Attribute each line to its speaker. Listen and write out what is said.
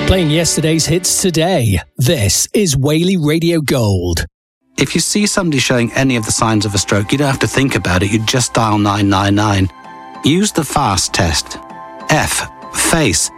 Speaker 1: Playing yesterday's hits today. This is Whaley Radio Gold.
Speaker 2: If you see somebody showing any of the signs of a stroke, you don't have to think about it. You just dial 999. Use the FAST test. F, face.